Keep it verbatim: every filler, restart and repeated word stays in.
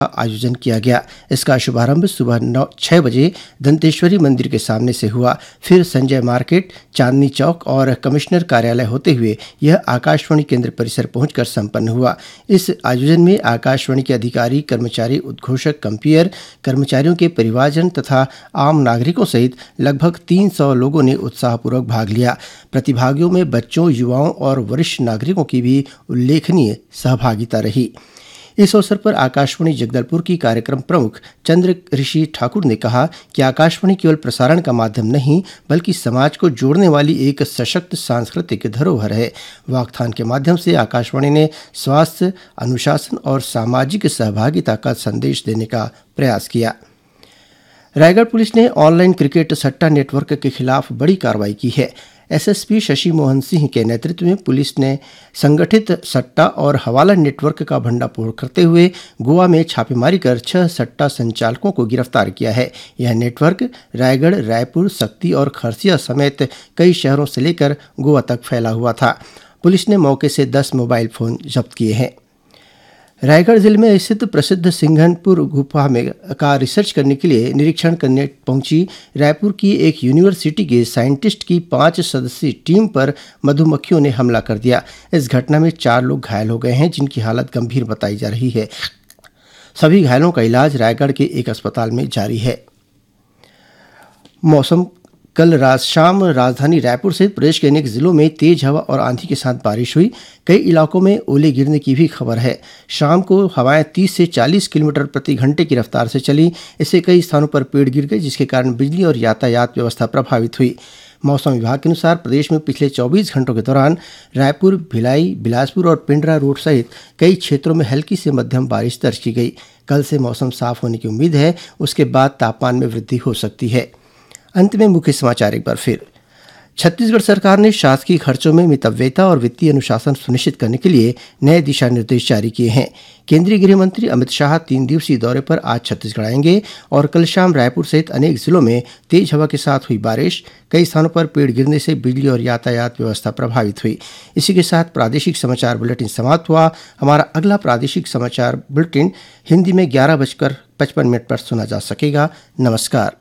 आयोजन किया गया। इसका शुभारंभ सुबह नौ छह बजे दंतेश्वरी मंदिर के सामने से हुआ। फिर संजय मार्केट, चांदनी चौक और कमिश्नर कार्यालय होते हुए यह आकाशवाणी केंद्र परिसर पहुंचकर संपन्न हुआ। इस आयोजन में आकाशवाणी के अधिकारी, कर्मचारी, उद्घोषक, कंपेयर, कर्मचारियों के परिवारजन तथा आम नागरिकों सहित लगभग तीन सौ लोगों ने उत्साहपूर्वक भाग लिया। प्रतिभागियों में बच्चों, युवाओं और वरिष्ठ नागरिकों की भी उल्लेखनीय सहभागिता रही। इस अवसर पर आकाशवाणी जगदलपुर की कार्यक्रम प्रमुख चंद्र ऋषि ठाकुर ने कहा कि आकाशवाणी केवल प्रसारण का माध्यम नहीं बल्कि समाज को जोड़ने वाली एक सशक्त सांस्कृतिक धरोहर है। वाकथान के माध्यम से आकाशवाणी ने स्वास्थ्य, अनुशासन और सामाजिक सहभागिता का संदेश देने का प्रयास किया। रायगढ़ पुलिस ने ऑनलाइन क्रिकेट सट्टा नेटवर्क के खिलाफ बड़ी कार्रवाई की है। एसएसपी शशि मोहन सिंह के नेतृत्व में पुलिस ने संगठित सट्टा और हवाला नेटवर्क का भंडाफोड़ करते हुए गोवा में छापेमारी कर छह सट्टा संचालकों को गिरफ्तार किया है। यह नेटवर्क रायगढ़, रायपुर, सक्ती और खरसिया समेत कई शहरों से लेकर गोवा तक फैला हुआ था। पुलिस ने मौके से दस मोबाइल फोन जब्त किए हैं। रायगढ़ जिले में स्थित प्रसिद्ध सिंघनपुर गुफा में का रिसर्च करने के लिए निरीक्षण करने पहुंची रायपुर की एक यूनिवर्सिटी के साइंटिस्ट की पांच सदस्यीय टीम पर मधुमक्खियों ने हमला कर दिया। इस घटना में चार लोग घायल हो गए हैं, जिनकी हालत गंभीर बताई जा रही है। सभी घायलों का इलाज रायगढ़ के एक अस्पताल में जारी है। मौसम। कल रात शाम राजधानी रायपुर सहित प्रदेश के अनेक जिलों में तेज हवा और आंधी के साथ बारिश हुई। कई इलाकों में ओले गिरने की भी खबर है। शाम को हवाएं तीस से चालीस किलोमीटर प्रति घंटे की रफ्तार से चली। इससे कई स्थानों पर पेड़ गिर गए, जिसके कारण बिजली और यातायात व्यवस्था प्रभावित हुई। मौसम विभाग के अनुसार प्रदेश में पिछले चौबीस घंटों के दौरान रायपुर, भिलाई, बिलासपुर और पिंडरा रोड सहित कई क्षेत्रों में हल्की से मध्यम बारिश दर्ज की गई। कल से मौसम साफ होने की उम्मीद है। उसके बाद तापमान में वृद्धि हो सकती है। अंत में मुख्य समाचार एक बार फिर। छत्तीसगढ़ सरकार ने शासकीय खर्चों में मितव्ययता और वित्तीय अनुशासन सुनिश्चित करने के लिए नए दिशा निर्देश जारी किए हैं। केंद्रीय गृह मंत्री अमित शाह तीन दिवसीय दौरे पर आज छत्तीसगढ़ आएंगे और कल शाम रायपुर सहित अनेक जिलों में तेज हवा के साथ हुई बारिश, कई स्थानों पर पेड़ गिरने से बिजली और यातायात व्यवस्था प्रभावित हुई। इसी के साथ प्रादेशिक समाचार बुलेटिन समाप्त हुआ। हमारा अगला प्रादेशिक समाचार बुलेटिन हिंदी में ग्यारह बजकर पचपन मिनट पर सुना जा सकेगा। नमस्कार।